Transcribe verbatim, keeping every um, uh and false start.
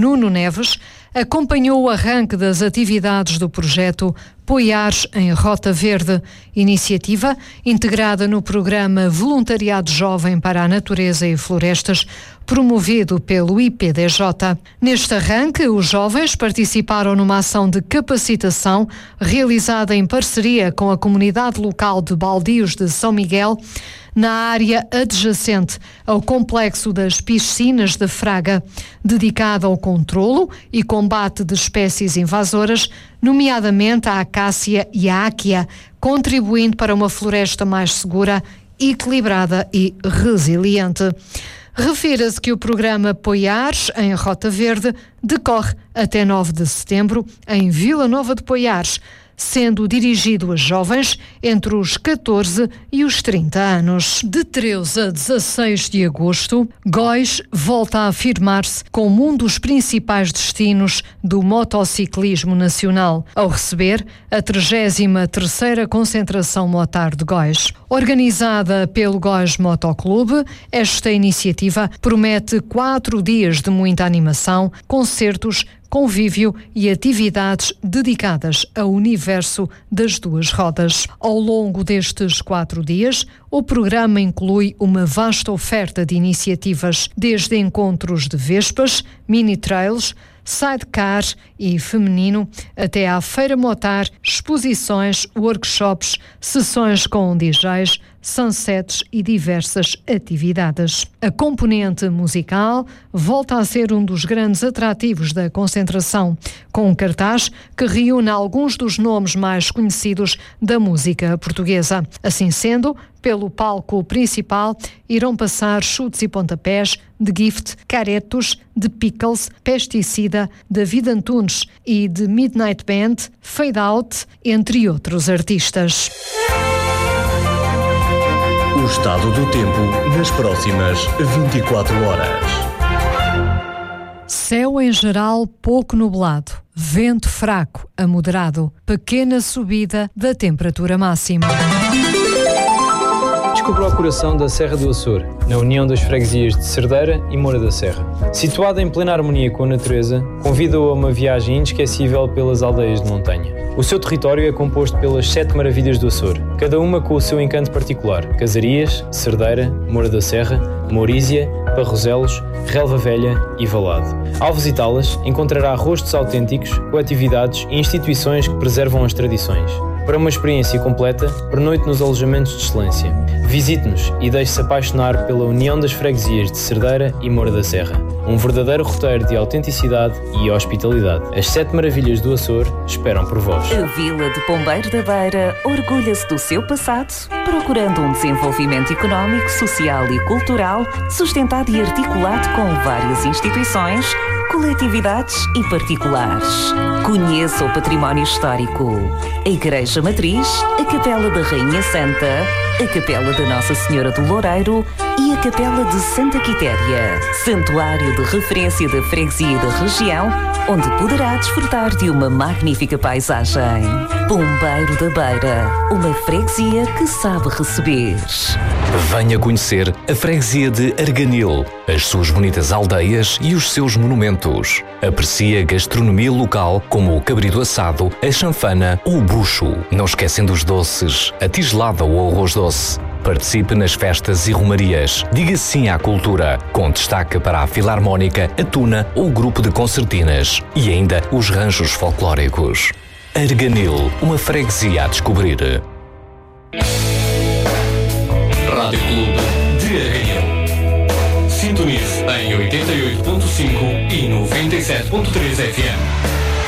Nuno Neves, acompanhou o arranque das atividades do projeto Poiares em Rota Verde, iniciativa integrada no programa Voluntariado Jovem para a Natureza e Florestas, promovido pelo I P D J. Neste arranque, os jovens participaram numa ação de capacitação realizada em parceria com a comunidade local de Baldios de São Miguel, na área adjacente ao complexo das piscinas de Fraga, dedicada ao controlo e combate de espécies invasoras, nomeadamente a acácia e a áquia, contribuindo para uma floresta mais segura, equilibrada e resiliente. Refira-se que o programa Poiares em Rota Verde decorre até nove de setembro em Vila Nova de Poiares, sendo dirigido a jovens entre os catorze e os trinta anos. De treze a dezasseis de agosto, Góis volta a afirmar-se como um dos principais destinos do motociclismo nacional, ao receber a trigésima terceira concentração motar de Góis. Organizada pelo Góis Motoclube, esta iniciativa promete quatro dias de muita animação, concertos, convívio e atividades dedicadas ao universo das duas rodas. Ao longo destes quatro dias, o programa inclui uma vasta oferta de iniciativas, desde encontros de vespas, mini-trails, sidecar e feminino, até à feira motar, exposições, workshops, sessões com D Js, sunsets e diversas atividades. A componente musical volta a ser um dos grandes atrativos da concentração, com um cartaz que reúne alguns dos nomes mais conhecidos da música portuguesa. Assim sendo, pelo palco principal irão passar chutes e pontapés de Gift, Caretos, de Pickles, Pesticida, David Antunes e de Midnight Band, Fade Out, entre outros artistas. O estado do tempo nas próximas vinte e quatro horas. Céu em geral pouco nublado, vento fraco a moderado, pequena subida da temperatura máxima. Descubra o coração da Serra do Açor, na união das freguesias de Cerdeira e Moura da Serra. Situada em plena harmonia com a natureza, convida-o a uma viagem inesquecível pelas aldeias de montanha. O seu território é composto pelas sete maravilhas do Açor, cada uma com o seu encanto particular: Casarias, Cerdeira, Moura da Serra, Mourísia, Barroselos, Relva Velha e Valado. Ao visitá-las, encontrará rostos autênticos, coletividades e instituições que preservam as tradições. Para uma experiência completa, pernoite nos alojamentos de excelência. Visite-nos e deixe-se apaixonar pela união das freguesias de Cerdeira e Moura da Serra. Um verdadeiro roteiro de autenticidade e hospitalidade. As sete maravilhas do Açor esperam por vós. A Vila de Pombeiro da Beira orgulha-se do seu passado, procurando um desenvolvimento económico, social e cultural sustentado e articulado com várias instituições, coletividades e particulares. Conheça o património histórico: a Igreja Matriz, a Capela da Rainha Santa, a Capela da Nossa Senhora do Loureiro e a Capela de Santa Quitéria, santuário de referência da freguesia e da região, onde poderá desfrutar de uma magnífica paisagem. Pombeiro da Beira, uma freguesia que sabe receber. Venha conhecer a freguesia de Arganil, as suas bonitas aldeias e os seus monumentos. Aprecie a gastronomia local, como o cabrito assado, a chanfana ou o bucho. Não esquecendo os doces, a tigelada ou o arroz doce. Participe nas festas e romarias. Diga sim à cultura, com destaque para a Filarmónica, a Tuna ou o grupo de concertinas. E ainda os ranchos folclóricos. Arganil, uma freguesia a descobrir. Rádio Clube de Arganil. Sintonize em oitenta e oito ponto cinco e noventa e sete ponto três F M.